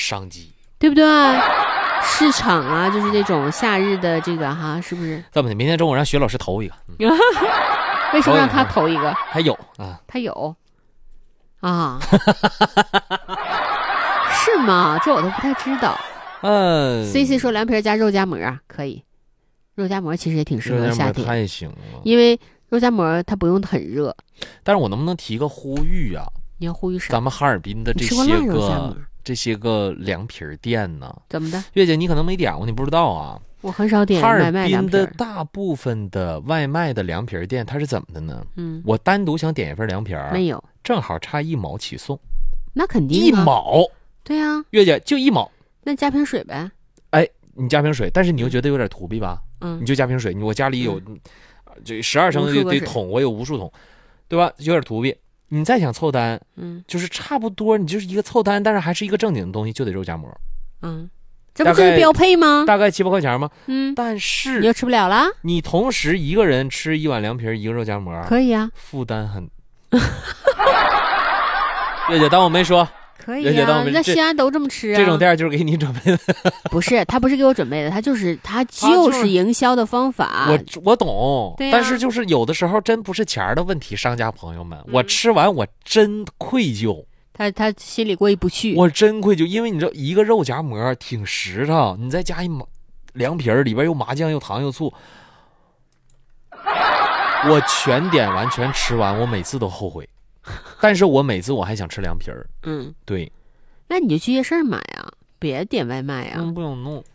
商机， 对不对？市场啊，就是这种夏日的这个哈，是不是？ 这么的，明天中午让薛老师投一个。 为什么让他投一个？ 还有啊， 他有啊，是吗？这我都不太知道。CC 说凉皮加肉夹馍啊，可以。肉夹馍其实也挺适合夏天， 太行了。 因为肉夹馍它不用很热。 但是我能不能提个呼吁啊？ 你要呼吁啥？ 咱们哈尔滨的这些个凉皮店呢？ 怎么的？ 月姐，你可能没点过，你不知道啊。 我很少点外卖凉皮。 哈尔滨的大部分的外卖的凉皮店，它是怎么的呢？我单独想点一份凉皮， 没有， 正好差1毛起送。 那肯定 1毛。对啊， 月姐就1毛。 那加瓶水呗。 哎，你加瓶水，但是你又觉得有点土逼吧？你就加瓶水。我家里有这12升的桶，我有无数桶，对吧？有点土逼。你再想凑单，就是差不多，你就是一个凑单，但是还是一个正经的东西，就得肉夹馍。 这不就是标配吗？ 大概7、8块钱吗？但是你又吃不了了。 你同时一个人吃1碗凉皮，一个肉夹馍， 可以啊， 负担很。月姐当我没说。 可以啊，那西安都这么吃啊。 这种店就是给你准备的。 不是，他不是给我准备的，他就是营销的方法。 我懂， 对啊， 但是就是有的时候真不是钱的问题，商家朋友们，我吃完我真愧疚。 他心里过意不去。 我真愧疚，因为你知道一个肉夹馍挺实诚，你再加一凉皮里边又麻酱又糖又醋，我全点完全吃完，我每次都后悔。但是我每次我还想吃凉皮儿。对。 那你就去夜市买啊，别点外卖啊。 不用弄。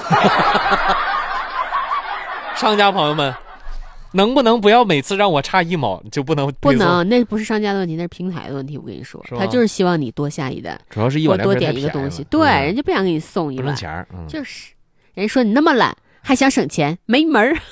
商家朋友们，能不能不要每次让我差1毛就不能？ 不能，那不是商家的问题，那是平台的问题。我跟你说，他就是希望你多下一单， 主要是1碗凉皮多点一个东西。对，人家不想给你送1碗， 不挣钱。 就是人家说你那么懒，还想省钱，没门儿。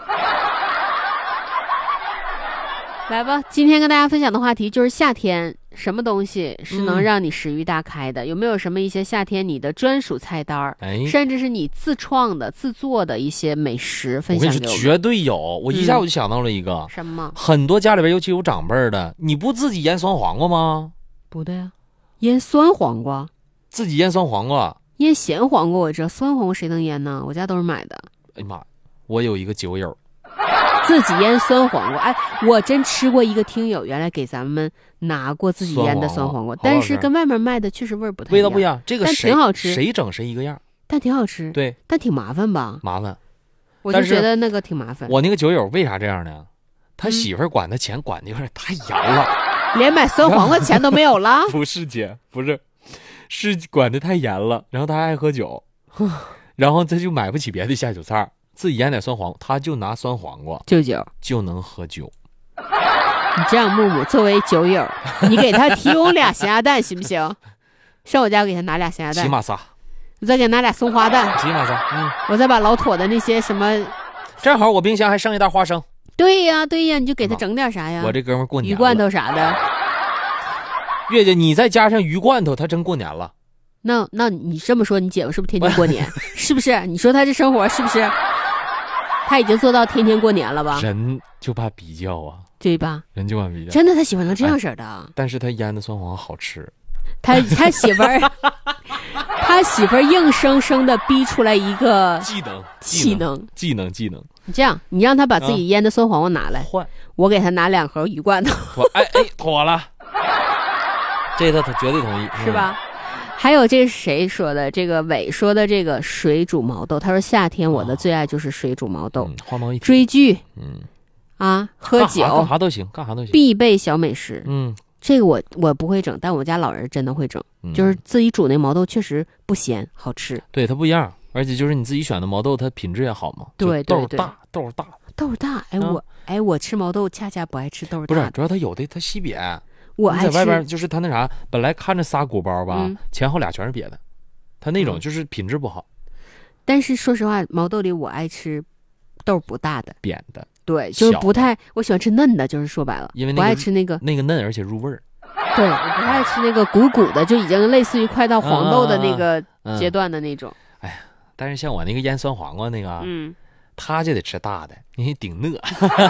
来吧，今天跟大家分享的话题就是夏天什么东西是能让你食欲大开的？有没有什么一些夏天你的专属菜单甚至是你自创的、自做的一些美食分享给我们？ 我跟你说，绝对有。我一下我就想到了一个， 什么？ 很多家里边尤其有长辈的，你不自己腌酸黄瓜吗？ 不对啊，腌酸黄瓜， 自己腌酸黄瓜， 腌咸黄瓜我知道，酸黄瓜谁能腌呢？我家都是买的。 哎呀妈，我有一个酒友。 自己腌酸黄瓜，哎，我真吃过一个听友原来给咱们拿过自己腌的酸黄瓜，但是跟外面卖的确实味儿不太一样， 味道不一样，这个但挺好吃， 谁整谁一个样， 但挺好吃， 对， 但挺麻烦吧？ 麻烦， 我就觉得那个挺麻烦。 我那个酒友为啥这样呢？他媳妇儿管他钱管的有点太严了， 连买酸黄瓜钱都没有了。 不是姐，不是，是管的太严了，然后他还爱喝酒，然后他就买不起别的下酒菜。自己腌点酸黄瓜，他就拿酸黄瓜就酒就能喝酒。 你这样，木木作为酒友，你给他提供俩咸鸭蛋行不行？上我家给他拿俩咸鸭蛋， 起码仨。 你再给他拿俩松花蛋， 起码仨。 我再把老妥的那些什么， 正好我冰箱还剩一袋花生。 对呀对呀，你就给他整点啥呀？ 我这哥们过年鱼罐头啥的。 月姐，你再加上鱼罐头，他真过年了。 那你这么说，你姐夫是不是天天过年？是不是？你说他这生活是不是？他已经做到天天过年了吧？ 人就怕比较啊， 对吧？ 人就怕比较。 真的，他喜欢成这样式的。 但是他腌的酸黄瓜好吃。 他媳妇儿，他媳妇儿硬生生的逼出来一个技能。你这样，你让他把自己腌的酸黄瓜拿来，我给他拿2盒鱼罐头。 妥了，这他绝对同意， 是吧？还有这是谁说的？这个伟说的这个水煮毛豆，他说夏天我的最爱就是水煮毛豆， 花毛一体追剧，喝酒， 干啥都行， 必备小美食。这个我不会整，但我家老人真的会整，就是自己煮那毛豆确实不咸，好吃。 对，它不一样，而且就是你自己选的毛豆，它品质也好嘛。 对， 豆大。 我吃毛豆恰恰不爱吃豆大。 不是，主要它有的它稀瘪。 我爱吃。 在外边就是它那啥，本来看着仨鼓包吧，前后俩全是瘪的，它那种就是品质不好。 但是说实话，毛豆里我爱吃豆不大的， 扁的。 对，就是不太，我喜欢吃嫩的，就是说白了， 因为不爱吃那个嫩，而且入味儿。 对，我不爱吃那个鼓的，就已经类似于快到黄豆的那个阶段的那种。 哎呀，但是像我那个腌酸黄瓜那个，他就得吃大的，因为顶饿。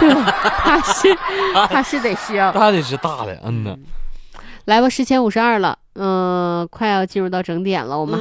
他是得需要， 他得吃大的， 来吧，10:52了，快要进入到整点了，我们